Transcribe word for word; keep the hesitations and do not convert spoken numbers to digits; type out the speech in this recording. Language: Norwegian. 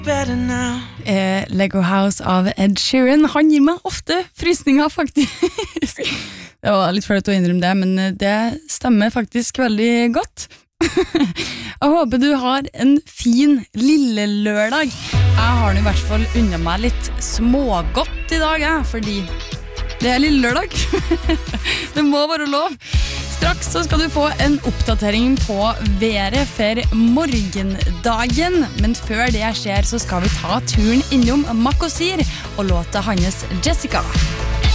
Eh, Lego House av Ed Sheeran. Han gir meg ofte frysninger, faktisk. Det var litt flaut å innrømme det, men det stemmer faktisk veldig godt. Jeg håper du har en fin lille lørdag. Jeg har i hvert fall unnet meg litt smågodt i dag, jeg, fordi det er lille lørdag. Det må være lov. Straks så skal du få en oppdatering på været for morgendagen, men før det skjer så skal vi ta turen innom Makosir og låta hans Jessica.